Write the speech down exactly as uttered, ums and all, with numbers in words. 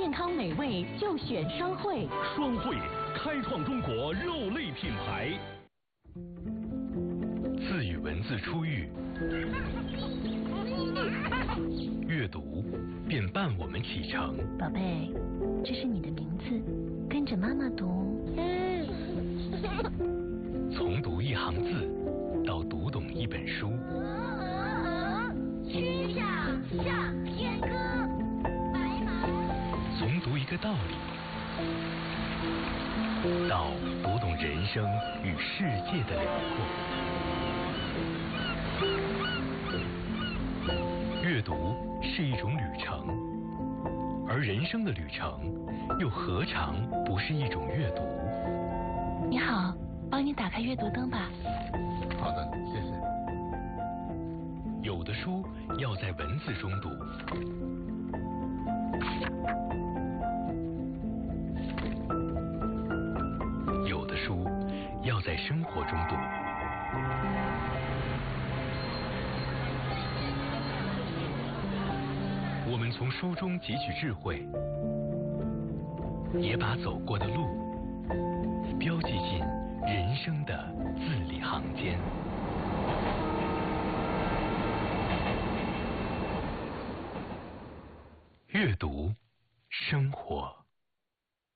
健康美味就选双汇。 双汇开创中国肉类品牌。 自与文字初遇，阅读便伴我们启程。 宝贝，这是你的名字，跟着妈妈读。 从读一行字到读懂一本书。 曲项向天歌，白马。 从读一个道理到读懂人生与世界的辽阔。阅读是一种旅程，而人生的旅程又何尝不是一种阅读？ 你好，帮你打开阅读灯吧。 好的，谢谢。 有的书要在文字中读，有的书要在生活中读。我们从书中汲取智慧，也把走过的路标记进人生的字里行间。阅读，生活。